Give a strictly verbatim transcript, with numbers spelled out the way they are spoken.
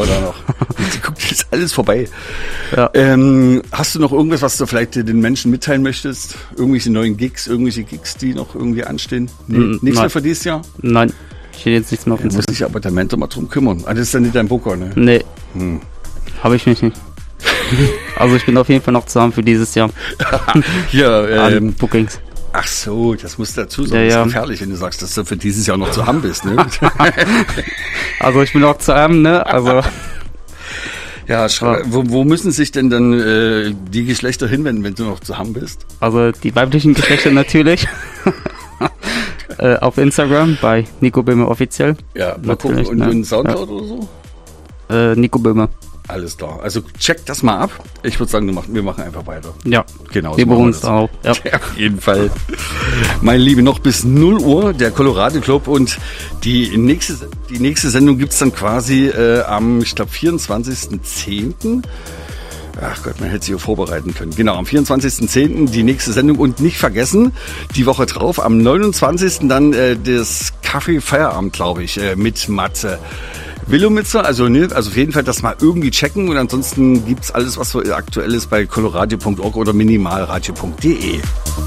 oder noch? Sie guckt jetzt alles vorbei. Ja. Ähm, hast du noch irgendwas, was du vielleicht den Menschen mitteilen möchtest? Irgendwelche neuen Gigs, irgendwelche Gigs, die noch irgendwie anstehen? Nee, Mm, nichts nein. mehr für dieses Jahr? Nein, ich will jetzt nichts mehr auf Da den muss Zettel. sich aber der Mentor mal drum kümmern. Ah, das ist dann nicht dein Booker, ne? Nee, Hm. habe ich mich nicht. Also ich bin auf jeden Fall noch zu haben für dieses Jahr. Hier, An ähm, Bookings. ach so, das musst du dazu sagen. Ja, Das ist ja. gefährlich, wenn du sagst, dass du für dieses Jahr noch zu haben bist, ne? Also ich bin noch zu haben, ne? Also Ja, schra- wo, wo müssen sich denn dann äh, die Geschlechter hinwenden, wenn du noch zu haben bist? Also die weiblichen Geschlechter natürlich. äh, auf Instagram bei Nico Böhme offiziell. Ja, mal gucken. Natürlich, Und, ne? und Soundcloud oder so? Äh, Nico Böhme. Alles klar. Also check das mal ab. Ich würde sagen, wir machen, wir machen einfach weiter. Ja, Genau. wir so machen beruhen uns das. auf. Ja. Ja, auf jeden Fall. Meine Liebe, noch bis null Uhr der Colorado Club und die nächste, die nächste Sendung gibt's dann quasi äh, am, ich glaube, vierundzwanzigsten zehnten Ach Gott, man hätte sich auch vorbereiten können. Genau, am vierundzwanzigsten zehnten die nächste Sendung und nicht vergessen, die Woche drauf, am neunundzwanzigsten dann äh, das Kaffee Feierabend, glaube ich, äh, mit Matze Willomitzer. Also, ne, also auf jeden Fall das mal irgendwie checken und ansonsten gibt's alles, was so aktuell ist bei coloradio punkt org oder minimalradio punkt de.